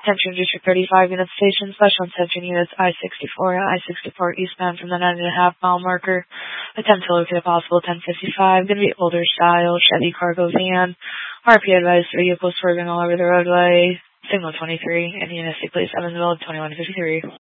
Attention District 35 unit station, special attention units I-64 and I-64 eastbound from the 9.5 mile marker. Attempt to locate a possible 1055, going to be older style, Chevy cargo van. RP advised vehicles swerving all over the roadway. Signal 23, and units take place Evansville 2153.